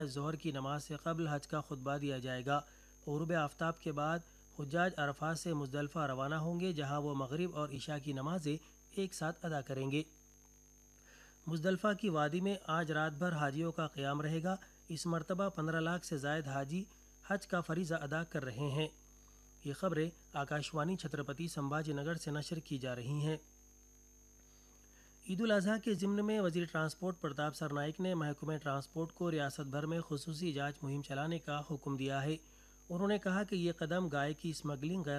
ज़ोहर की नमाज से कबल हज का खुतबा दिया जाएगा। ग़ुरूब आफ्ताब के बाद हुज्जाज अरफात से मुज़दलिफ़ा रवाना होंगे, जहां वो मगरिब और इशा की नमाज़ें एक साथ अदा करेंगे। मुज़दलिफ़ा की वादी में आज रात भर हाजियों का क़याम रहेगा। इस मरतबा 15 लाख से ज़ायद हाजी हज का फ़रीज़ा अदा कर रहे हैं। ये खबरें आकाशवाणी छत्रपति संभाजी नगर से नशर की जा रही हैं। ईद उल अज़हा के ज़िम्न में वज़ीर ट्रांसपोर्ट प्रताप सरनाइक ने महकमे ट्रांसपोर्ट को रियासत भर में खुसूसी जाँच मुहिम चलाने का हुक्म दिया है। उन्होंने कहा कि ये कदम गाय की स्मगलिंग,